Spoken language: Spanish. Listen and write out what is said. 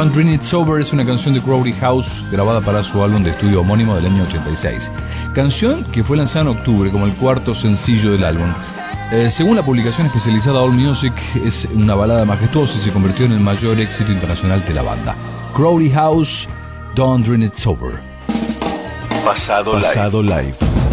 Don't Drink It Sober es una canción de Crowley House grabada para su álbum de estudio homónimo del año 86. Canción que fue lanzada en octubre como el cuarto sencillo del álbum. Según la publicación especializada All Music, es una balada majestuosa y se convirtió en el mayor éxito internacional de la banda. Crowley House, Don't Drink It Sober. Pasado Live.